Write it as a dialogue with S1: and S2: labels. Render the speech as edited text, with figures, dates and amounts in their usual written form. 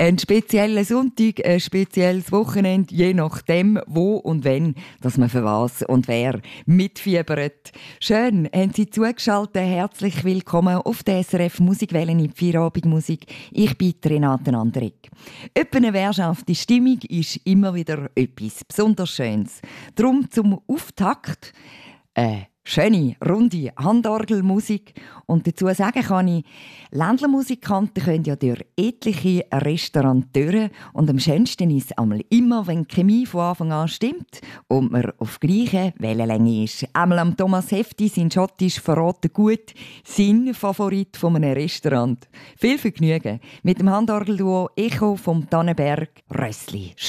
S1: Ein spezieller Sonntag, ein spezielles Wochenende, je nachdem, wo und wenn, dass man für was und wer mitfiebert. Schön, haben Sie zugeschaltet. Herzlich willkommen auf der SRF Musikwelle in die Feierabendmusik. Ich bin Renate Andrik. Etwa eine Währschaft, die Stimmung ist immer wieder etwas besonders Schönes. Darum zum Auftakt schöne, runde Handorgelmusik. Und dazu sagen kann ich, Ländlermusikanten können ja durch etliche Restaurateure. Und am schönsten ist es einmal immer, wenn die Chemie von Anfang an stimmt und man auf gleicher Wellenlänge ist. Einmal am Thomas Hefti, sein Schottisch verraten gut, sein Favorit von einem Restaurant. Viel Vergnügen mit dem Handorgelduo Echo vom Tannenberg Rössli.